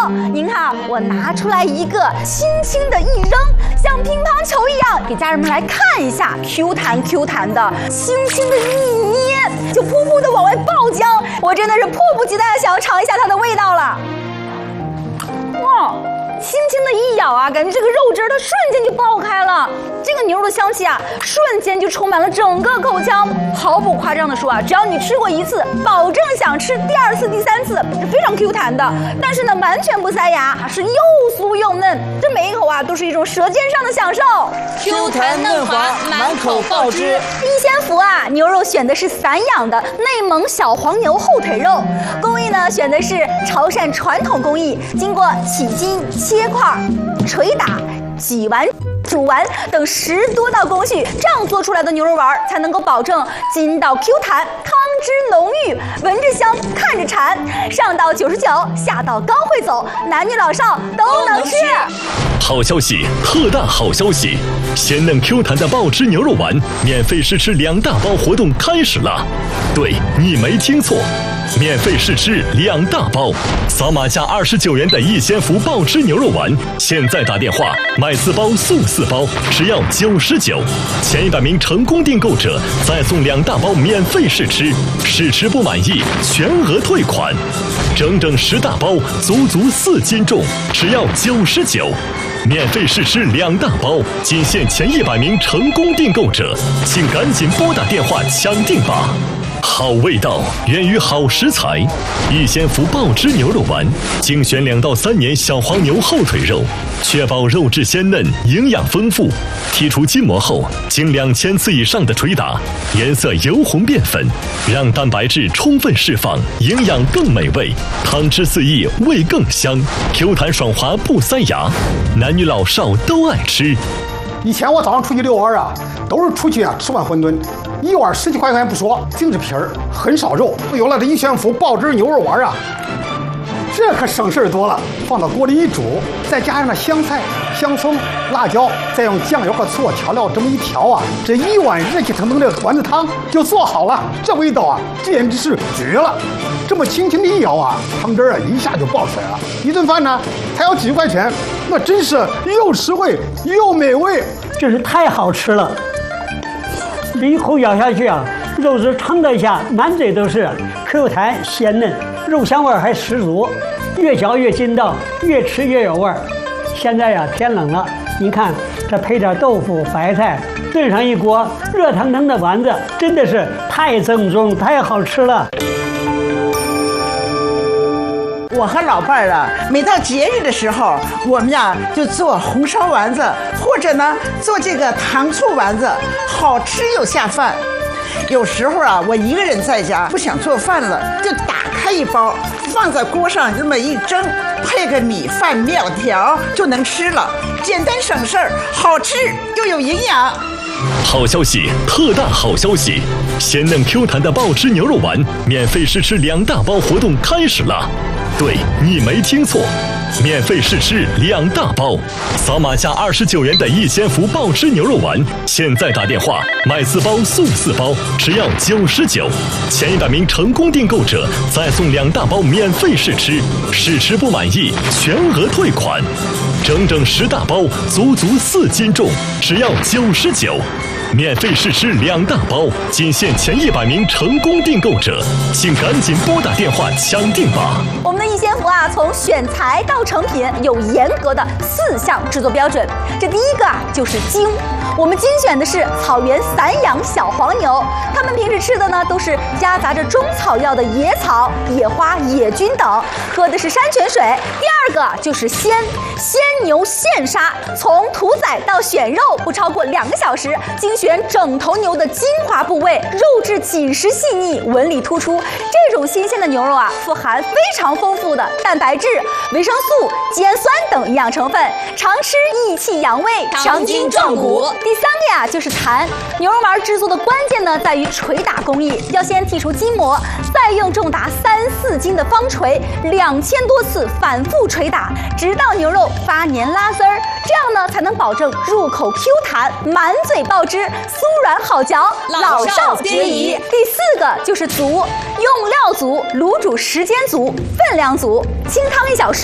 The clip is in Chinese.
您看，我拿出来一个，轻轻的一扔，像乒乓球一样，给家人们来看一下，Q 弹 Q 弹的，轻轻的一捏，就噗噗的往外爆浆。我真的是迫不及待的想要尝一下它的味道了。哇！轻轻的一咬啊，感觉这个肉汁它瞬间就爆开了，这个牛肉的香气啊，瞬间就充满了整个口腔。毫不夸张的说啊，只要你吃过一次，保证想吃第二次、第三次，是非常 Q 弹的。但是呢，完全不塞牙，是又酥又嫩，这每一口啊都是一种舌尖上的享受。 Q 弹嫩滑，满口爆汁。 一仙福啊，牛肉选的是散养的内蒙小黄牛后腿肉，工艺呢选的是潮汕传统工艺，经过起筋、切块、捶打、挤完、煮完等10多道工序，这样做出来的牛肉丸才能够保证筋道 Q 弹，汤汁浓郁，闻着香，看着馋。上到99，下到高会走，男女老少都能吃。 好消息，特大好消息！鲜嫩 Q 弹的爆汁牛肉丸免费试吃2大包活动开始了。对，你没听错，免费试吃2大包，扫码下29元的一仙福爆汁牛肉丸，现在打电话买4包送4包，只要99，前100名成功订购者再送2大包免费试吃，试吃不满意全额退款，整整10大包，足足4斤重，只要99。免费试吃2大包，仅限前100名成功订购者，请赶紧拨打电话抢订吧！好味道源于好食材，一仙福爆汁牛肉丸精选2到3年小黄牛后腿肉，确保肉质鲜嫩、营养丰富。剔除筋膜后，经2000次以上的捶打，颜色由红变粉，让蛋白质充分释放，营养更美味，汤汁四溢，味更香，Q 弹爽滑不塞牙，男女老少都爱吃。 以前我早上出去遛弯啊，都是出去啊吃碗馄饨，1碗10几块钱不说，净是皮儿，很少肉。有了这一仙福爆汁牛肉丸啊，这可省事儿多了。放到锅里一煮，再加上那香菜、香葱、辣椒，再用酱油和醋调料这么一调啊，这1碗热气腾腾的丸子汤就做好了。这味道啊，简直是绝了！这么轻轻的一舀啊，汤汁啊一下就爆出来了。一顿饭呢才要几块钱，那真是又实惠又美味， 真是太好吃了！这一口咬下去啊，肉质撑得下，满嘴都是 Q 弹鲜嫩，肉香味还十足，越嚼越筋道，越吃越有味儿。现在呀天冷了，您看这配点豆腐、白菜，炖上一锅热腾腾的丸子，真的是太正宗、太好吃了。 我和老伴儿啊，每到节日的时候，我们呀就做红烧丸子，或者呢做这个糖醋丸子，好吃又下饭。有时候啊，我一个人在家不想做饭了，就打开一包，放在锅上这么一蒸，配个米饭、面条就能吃了，简单省事儿，好吃又有营养。 好消息，特大好消息！鲜嫩 Q 弹的爆汁牛肉丸免费试吃2大包活动开始了。对，你没听错，免费试吃2大包，扫码下29元的一仙福爆汁牛肉丸，现在打电话买4包送4包，只要99，前100名成功订购者再送2大包免费试吃，试吃不满意全额退款，整整10大包，足足4斤重，只要99。免费试吃2大包，仅限前100名成功订购者，请赶紧拨打电话抢订吧！ 我们的一仙福啊，从选材到成品有严格的4项制作标准。这第一个啊，就是精。我们精选的是草原散养小黄牛，它们平时吃的呢都是夹杂着中草药的野草、野花、野菌等，喝的是山泉水。第二个就是鲜牛现杀，从屠宰到选肉不超过2个小时，精选整头牛的精华部位，肉质紧实细腻，纹理突出。这种新鲜的牛肉啊，富含非常丰富的蛋白质、维生素、肌氨酸等营养成分，常吃益气养胃， 强筋壮骨。 第三个呀，就是弹。牛肉丸制作的关键呢，在于捶打工艺，要先剔除筋膜，再用重达3、4斤的方锤2000多次反复捶打，直到牛肉发黏拉丝儿，这样呢才能保证入口 Q 弹，满嘴爆汁，酥软好嚼，老少皆宜。第4个就是足，用料足，卤煮时间足，分量足，清汤1小时。